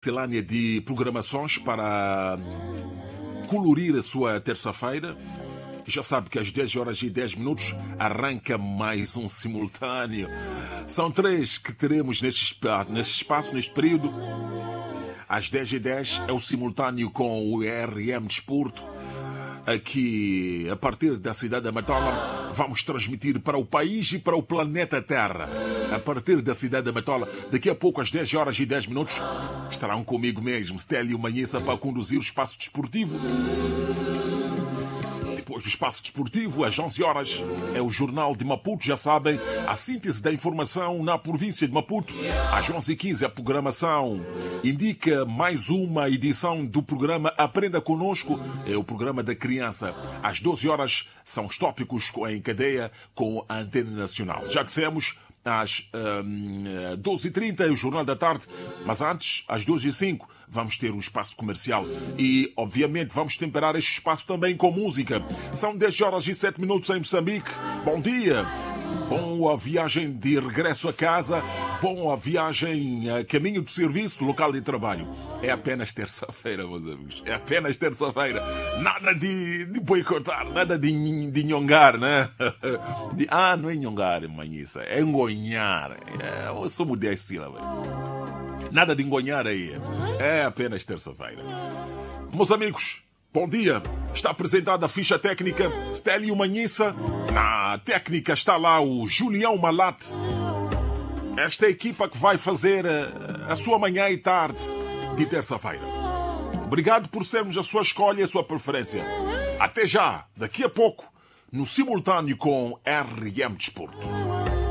miscelânea de programações para colorir a sua terça-feira. Já sabe que às 10h10 arranca mais um simultâneo. São 3 que teremos neste espaço, neste período. Às 10h10 é o simultâneo com o RM Desporto. Aqui, a partir da cidade da Matola, vamos transmitir para o país e para o planeta Terra. A partir da cidade da Matola, daqui a pouco, às 10h10, estarão comigo mesmo, Stélio Manhissa, para conduzir o espaço desportivo. Depois do espaço desportivo, às 11h, é o Jornal de Maputo, já sabem, a síntese da informação na província de Maputo. Às 11h15, a programação indica mais uma edição do programa Aprenda Conosco, é o programa da criança. Às 12h, são os tópicos em cadeia com a Antena Nacional. Já dissemos, às 12h30 é o Jornal da Tarde, mas antes, às 12h05, vamos ter um espaço comercial e, obviamente, vamos temperar este espaço também com música. São 10h07 em Moçambique. Bom dia! Bom a viagem de regresso a casa, bom a viagem a caminho de serviço, local de trabalho. É apenas terça-feira, meus amigos. É apenas terça-feira. Nada de boicotar, nada de nhongar, né? Não é nhongar, manhissa. É engonhar. Eu sou 10 sílabas. Nada de engonhar aí. É apenas terça-feira. Meus amigos, bom dia. Está apresentada a ficha técnica. Stélio Manhissa. Na técnica está lá o Julião Malate. Esta é a equipa que vai fazer a sua manhã e tarde de terça-feira. Obrigado por sermos a sua escolha e a sua preferência. Até já, daqui a pouco, no simultâneo com RM Desporto.